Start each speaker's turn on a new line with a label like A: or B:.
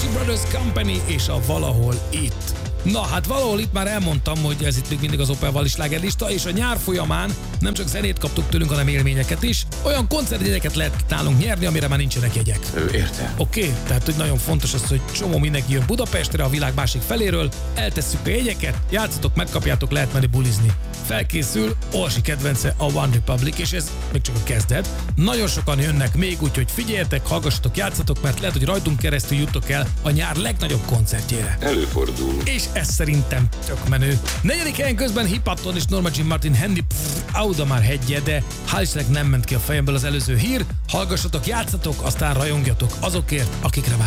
A: Ritchie Brothers Company és a Valahol itt. Na, hát valahol itt már elmondtam, hogy ez itt még mindig az Opel Valley slágerlista, és a nyár folyamán nem csak zenét kaptuk tőlünk, hanem élményeket is. Olyan koncertjegyeket lehet nálunk nyerni, amire már nincsenek jegyek.
B: Értem.
A: Oké? Tehát, hogy nagyon fontos az, hogy csomó mindenki jön Budapestre, a világ másik feléről, eltesszük a jegyeket, játszatok, megkapjátok, lehet menni bulizni. Felkészül Orsi kedvence a One Republic, és ez még csak a kezdet. Nagyon sokan jönnek még, úgyhogy figyeljetek, hallgassatok, játszatok, mert lehet, hogy rajtunk keresztül juttok el a nyár legnagyobb koncertjére.
B: Előfordul.
A: És ez szerintem tök menő. 4. helyen közben Hip Hopton és Norma Jean Martin Handy Auda már hegye, de hál' Istennek nem ment ki a fejemből az előző hír. Hallgassatok, játszatok, aztán rajongjatok azokért, akikre